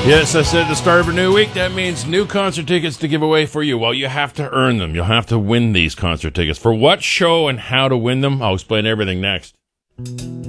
Yes, I said at the start of a new week, that means new concert tickets to give away for you. Well, you have to earn them. You'll have to win these concert tickets. For what show and how to win them, I'll explain everything next.